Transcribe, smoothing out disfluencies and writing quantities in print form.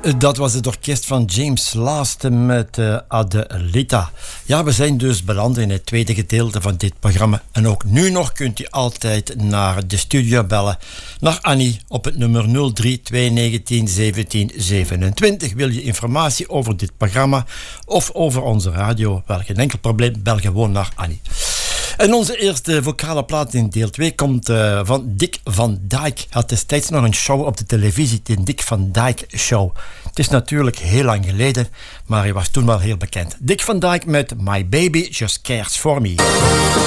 Dat was het orkest van James Last met Adelita. Ja, we zijn dus beland in het tweede gedeelte van dit programma. En ook nu nog kunt u altijd naar de studio bellen. Naar Annie op het nummer 03 219 17 27. Wil je informatie over dit programma of over onze radio? Wel, geen enkel probleem, bel gewoon naar Annie. En onze eerste vocale plaat in deel 2 komt van Dick Van Dyke. Hij had destijds nog een show op de televisie, de Dick Van Dyke Show. Het is natuurlijk heel lang geleden, maar hij was toen wel heel bekend. Dick Van Dyke met My Baby Just Cares For Me.